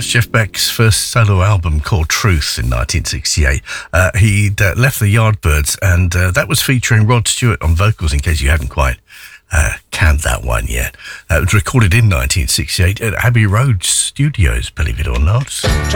That's Jeff Beck's first solo album called Truth in 1968. He'd left the Yardbirds, and that was featuring Rod Stewart on vocals, in case you hadn't quite canned that one yet. It was recorded in 1968 at Abbey Road Studios, believe it or not.